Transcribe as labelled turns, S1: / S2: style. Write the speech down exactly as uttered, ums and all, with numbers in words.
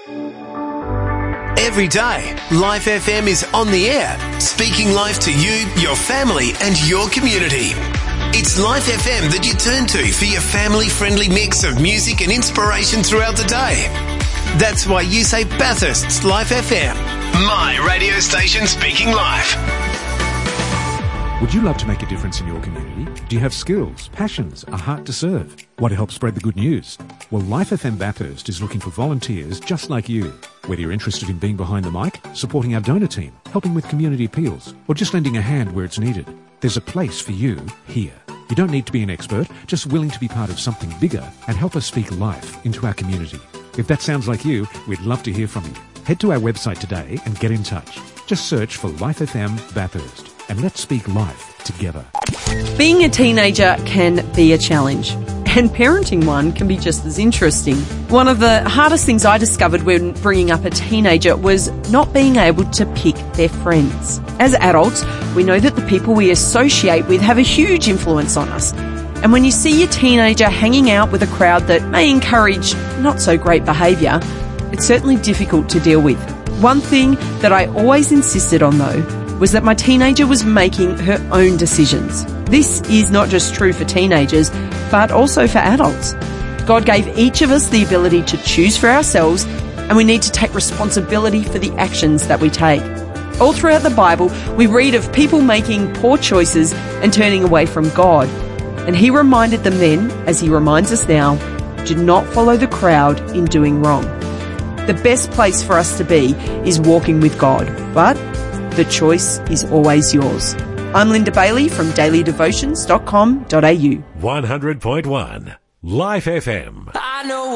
S1: Every day, Life F M is on the air, speaking life to you, your family and your community. It's Life F M that you turn to for your family-friendly mix of music and inspiration throughout the day. That's why you say Bathurst's Life F M, my radio station speaking life.
S2: Would you love to make a difference in your community? Do you have skills, passions, a heart to serve? Want to help spread the good news? Well, Life F M Bathurst is looking for volunteers just like you. Whether you're interested in being behind the mic, supporting our donor team, helping with community appeals, or just lending a hand where it's needed, there's a place for you here. You don't need to be an expert, just willing to be part of something bigger and help us speak life into our community. If that sounds like you, we'd love to hear from you. Head to our website today and get in touch. Just search for Life F M Bathurst and let's speak life together.
S3: Being a teenager can be a challenge, and parenting one can be just as interesting. One of the hardest things I discovered when bringing up a teenager was not being able to pick their friends. As adults, we know that the people we associate with have a huge influence on us. And when you see your teenager hanging out with a crowd that may encourage not so great behaviour, it's certainly difficult to deal with. One thing that I always insisted on, though, was that my teenager was making her own decisions. This is not just true for teenagers, but also for adults. God gave each of us the ability to choose for ourselves, and we need to take responsibility for the actions that we take. All throughout the Bible, we read of people making poor choices and turning away from God. And he reminded them then, as he reminds us now, do not follow the crowd in doing wrong. The best place for us to be is walking with God, but the choice is always yours. I'm Linda Bailey from daily devotions dot com dot a u.
S4: one hundred point one Life F M.
S5: I know